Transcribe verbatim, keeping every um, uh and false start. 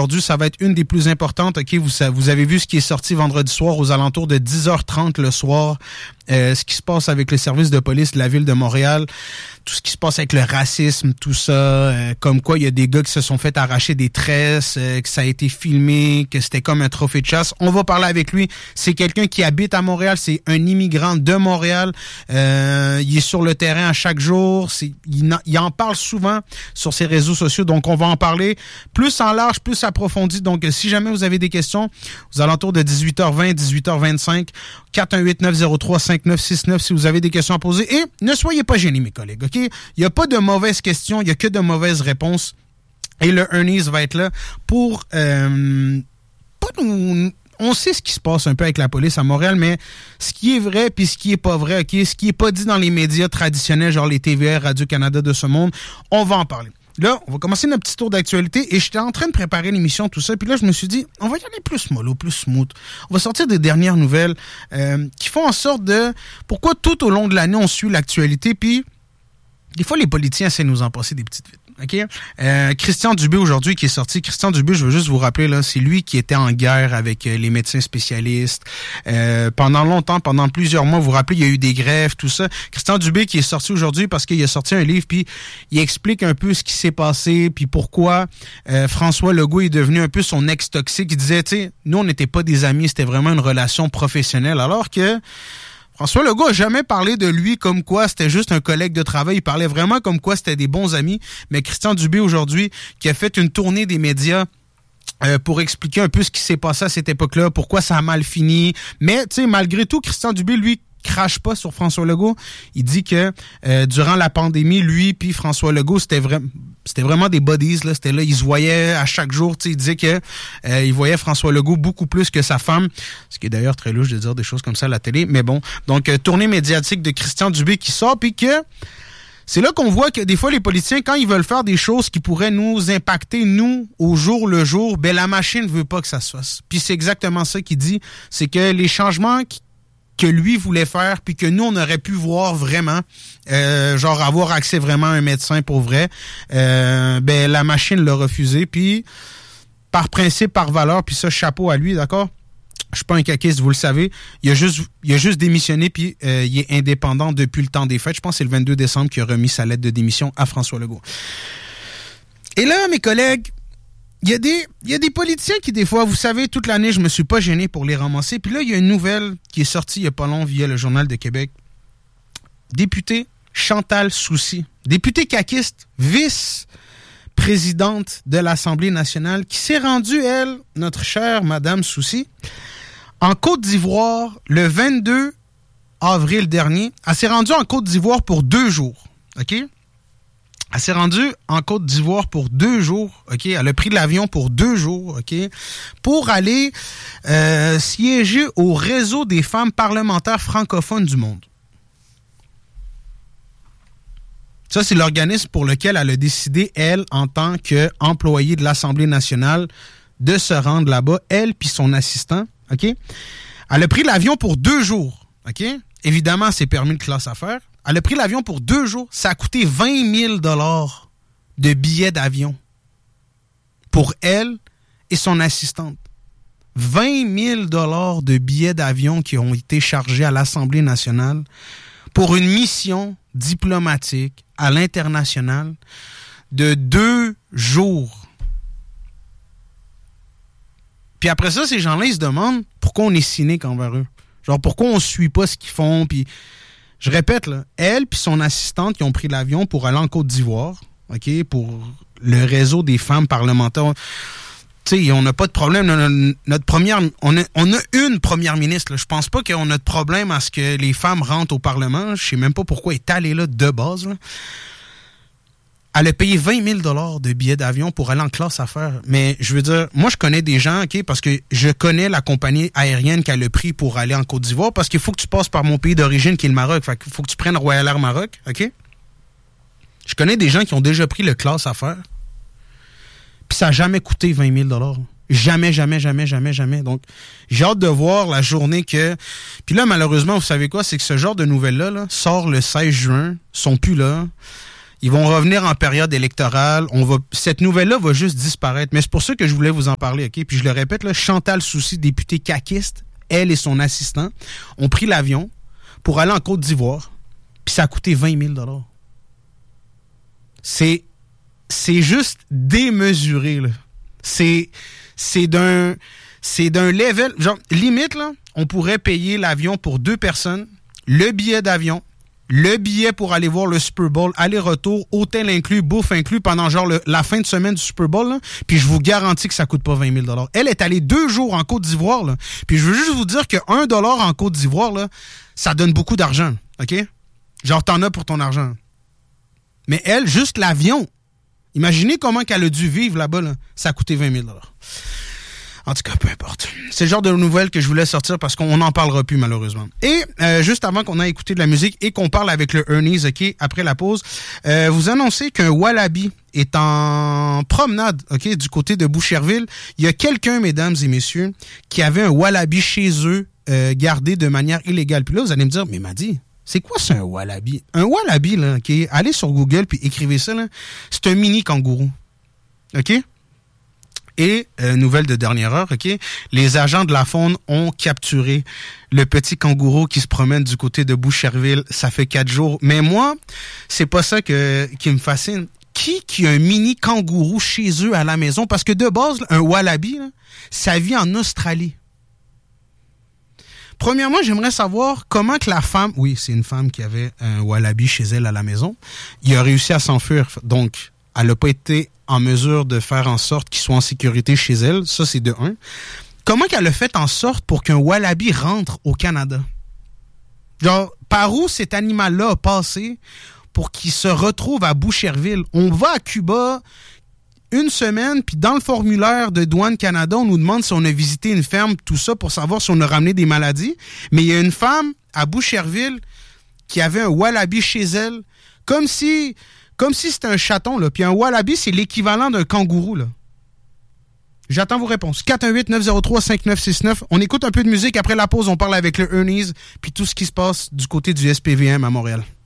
aujourd'hui, ça va être une des plus importantes. Ok, vous, vous avez vu ce qui est sorti vendredi soir aux alentours de dix heures trente le soir. Euh, ce qui se passe avec le service de police de la ville de Montréal, tout ce qui se passe avec le racisme, tout ça, euh, comme quoi il y a des gars qui se sont fait arracher des tresses, euh, que ça a été filmé, que c'était comme un trophée de chasse. On va parler avec lui. C'est quelqu'un qui habite à Montréal, c'est un immigrant de Montréal. Euh, il est sur le terrain à chaque jour. C'est, il, en, il en parle souvent sur ses réseaux sociaux, donc on va en parler plus en large, plus approfondi. Donc si jamais vous avez des questions, aux alentours de dix-huit heures vingt, dix-huit heures vingt-cinq, quatre un huit neuf zéro trois cinq neuf six neuf si vous avez des questions à poser. Et ne soyez pas gênés, mes collègues, OK? Il n'y a pas de mauvaises questions, il n'y a que de mauvaises réponses. Et le Ernest va être là pour... Euh, pas nous... On sait ce qui se passe un peu avec la police à Montréal, mais ce qui est vrai puis ce qui est pas vrai, OK? Ce qui est pas dit dans les médias traditionnels, genre les T V R, Radio-Canada de ce monde, on va en parler. Là, on va commencer notre petit tour d'actualité et j'étais en train de préparer l'émission, tout ça, puis là, je me suis dit, on va y aller plus mollo, plus smooth. On va sortir des dernières nouvelles euh, qui font en sorte de... Pourquoi tout au long de l'année, on suit l'actualité, puis des fois, les politiciens essaient de nous en passer des petites vites. OK? Euh, Christian Dubé, aujourd'hui, qui est sorti. Christian Dubé, je veux juste vous rappeler, là, c'est lui qui était en guerre avec euh, les médecins spécialistes. Euh, pendant longtemps, pendant plusieurs mois, vous vous rappelez, il y a eu des grèves, tout ça. Christian Dubé qui est sorti aujourd'hui parce qu'il a sorti un livre, puis il explique un peu ce qui s'est passé, puis pourquoi euh, François Legault est devenu un peu son ex-toxique. Il disait, tu sais, nous, on n'était pas des amis, c'était vraiment une relation professionnelle, alors que François Legault a jamais parlé de lui comme quoi c'était juste un collègue de travail. Il parlait vraiment comme quoi c'était des bons amis. Mais Christian Dubé, aujourd'hui, qui a fait une tournée des médias euh, pour expliquer un peu ce qui s'est passé à cette époque-là, pourquoi ça a mal fini. Mais, tu sais, malgré tout, Christian Dubé, lui, crache pas sur François Legault. Il dit que euh, durant la pandémie, lui puis François Legault, c'était vraiment c'était vraiment des buddies, là. C'était là, ils se voyaient à chaque jour. Tu sais, il disait que euh, il voyait François Legault beaucoup plus que sa femme. Ce qui est d'ailleurs très louche de dire des choses comme ça à la télé. Mais bon, donc euh, tournée médiatique de Christian Dubé qui sort, puis que c'est là qu'on voit que des fois, les politiciens, quand ils veulent faire des choses qui pourraient nous impacter, nous, au jour le jour, ben la machine ne veut pas que ça se fasse. Puis c'est exactement ça qu'il dit. C'est que les changements qui que lui voulait faire, puis que nous, on aurait pu voir vraiment, euh, genre avoir accès vraiment à un médecin pour vrai, euh, ben la machine l'a refusé, puis par principe, par valeur, puis ça, chapeau à lui, d'accord? Je suis pas un caquiste, vous le savez. Il a juste, il a juste démissionné, puis euh, il est indépendant depuis le temps des fêtes. Je pense que c'est le vingt-deux décembre qu'il a remis sa lettre de démission à François Legault. Et là, mes collègues, Il y a des, il y a des politiciens qui, des fois, vous savez, toute l'année, je me suis pas gêné pour les ramasser. Puis là, il y a une nouvelle qui est sortie il y a pas long via le Journal de Québec. Députée Chantal Soucy, députée caquiste, vice-présidente de l'Assemblée nationale, qui s'est rendue, elle, notre chère Madame Soucy, en Côte d'Ivoire le vingt-deux avril dernier. Elle s'est rendue en Côte d'Ivoire pour deux jours, OK? Elle s'est rendue en Côte d'Ivoire pour deux jours, OK? Elle a pris l'avion pour deux jours, OK? Pour aller euh, siéger au réseau des femmes parlementaires francophones du monde. Ça, c'est l'organisme pour lequel elle a décidé, elle, en tant qu'employée de l'Assemblée nationale, de se rendre là-bas, elle puis son assistant, OK? Elle a pris l'avion pour deux jours, OK? Évidemment, c'est permis de classe à faire. Elle a pris l'avion pour deux jours. Ça a coûté vingt mille dollars de billets d'avion pour elle et son assistante. vingt mille dollars de billets d'avion qui ont été chargés à l'Assemblée nationale pour une mission diplomatique à l'international de deux jours. Puis après ça, ces gens-là, ils se demandent pourquoi on est cynique envers eux. Genre, pourquoi on ne suit pas ce qu'ils font, puis... Je répète, là, elle puis son assistante qui ont pris l'avion pour aller en Côte d'Ivoire, OK, pour le réseau des femmes parlementaires. Tu sais, on n'a pas de problème. Notre première, on a, on a une première ministre. Là. Je pense pas qu'on a de problème à ce que les femmes rentrent au Parlement. Je sais même pas pourquoi elle est allée là de base. Là. Elle a payé vingt mille dollars de billets d'avion pour aller en classe affaires. Mais je veux dire, moi, je connais des gens, OK, parce que je connais la compagnie aérienne qu'elle a pris pour aller en Côte d'Ivoire, parce qu'il faut que tu passes par mon pays d'origine, qui est le Maroc. Fait qu'il faut que tu prennes Royal Air Maroc, OK? Je connais des gens qui ont déjà pris le classe affaires, puis ça n'a jamais coûté vingt mille dollars. Jamais, jamais, jamais, jamais, jamais. Donc, j'ai hâte de voir la journée que... Puis là, malheureusement, vous savez quoi? C'est que ce genre de nouvelles-là là, sort le seize juin, sont plus là. Ils vont revenir en période électorale. On va, cette nouvelle-là va juste disparaître. Mais c'est pour ça que je voulais vous en parler, OK? Puis je le répète, là, Chantal Soucy, députée caquiste, elle et son assistant ont pris l'avion pour aller en Côte d'Ivoire. Puis ça a coûté vingt mille dollars. C'est, c'est juste démesuré, là. C'est, c'est d'un, c'est d'un level, genre, limite, là, on pourrait payer l'avion pour deux personnes, le billet d'avion, le billet pour aller voir le Super Bowl, aller-retour, hôtel inclus, bouffe inclus pendant genre le, la fin de semaine du Super Bowl, là, puis je vous garantis que ça coûte pas vingt mille dollars. Elle est allée deux jours en Côte d'Ivoire, là, puis je veux juste vous dire que un dollar en Côte d'Ivoire, là, ça donne beaucoup d'argent, OK? Genre, t'en as pour ton argent. Mais elle, juste l'avion, imaginez comment qu'elle a dû vivre là-bas, là, ça a coûté vingt mille dollars. En tout cas, peu importe. C'est le genre de nouvelles que je voulais sortir parce qu'on n'en parlera plus, malheureusement. Et euh, juste avant qu'on ait écouté de la musique et qu'on parle avec le Ernie's, OK, après la pause, euh, vous annoncez qu'un Wallaby est en promenade, OK, du côté de Boucherville. Il y a quelqu'un, mesdames et messieurs, qui avait un Wallaby chez eux, euh, gardé de manière illégale. Puis là, vous allez me dire, mais m'a dit, c'est quoi ça, un Wallaby? Un Wallaby, là, OK, allez sur Google puis écrivez ça, là. C'est un mini kangourou. OK? Et, euh, nouvelle de dernière heure, OK, les agents de la faune ont capturé le petit kangourou qui se promène du côté de Boucherville. Ça fait quatre jours. Mais moi, c'est pas ça que, qui me fascine. Qui qui a un mini kangourou chez eux à la maison? Parce que de base, un wallaby, là, ça vit en Australie. Premièrement, j'aimerais savoir comment que la femme... Oui, c'est une femme qui avait un wallaby chez elle à la maison. Il a réussi à s'enfuir. Donc, elle n'a pas été en mesure de faire en sorte qu'il soit en sécurité chez elle. Ça, c'est de un. Comment qu'elle a fait en sorte pour qu'un wallaby rentre au Canada? Genre, par où cet animal-là a passé pour qu'il se retrouve à Boucherville? On va à Cuba une semaine, puis dans le formulaire de Douane Canada, on nous demande si on a visité une ferme, tout ça, pour savoir si on a ramené des maladies. Mais il y a une femme à Boucherville qui avait un wallaby chez elle, comme si... Comme si c'était un chaton, là. Puis un wallaby, c'est l'équivalent d'un kangourou, là. J'attends vos réponses. quatre un huit neuf zéro trois cinq neuf six neuf. On écoute un peu de musique. Après la pause, on parle avec le Ernie's, puis tout ce qui se passe du côté du S P V M à Montréal.